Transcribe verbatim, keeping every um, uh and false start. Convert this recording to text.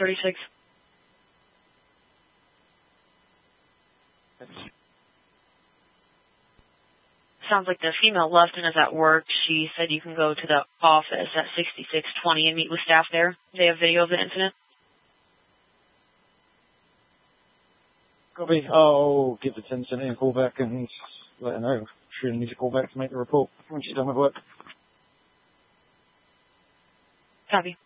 thirty-six. Sounds like the female left and is at work. She said you can go to the office at sixty-six twenty and meet with staff there. They have video of the incident. Copy. I'll give the ten cent a call back and let her know. She needs to call back to make the report when she's done with work. Copy.